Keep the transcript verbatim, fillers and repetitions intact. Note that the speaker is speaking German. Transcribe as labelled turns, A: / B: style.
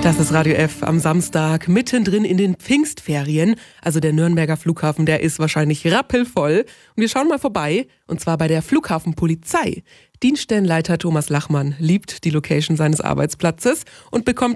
A: Das ist Radio F am Samstag, mittendrin in den Pfingstferien. Also der Nürnberger Flughafen, der ist wahrscheinlich rappelvoll. Und wir schauen mal vorbei, und zwar bei der Flughafenpolizei. Dienststellenleiter Thomas Lachmann liebt die Location seines Arbeitsplatzes und bekommt